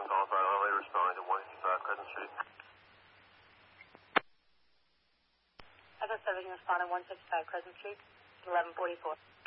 Golf Bravo, elevator responding to 155 Crescent Street. Echo 7 responding 155 Crescent Street, 1144.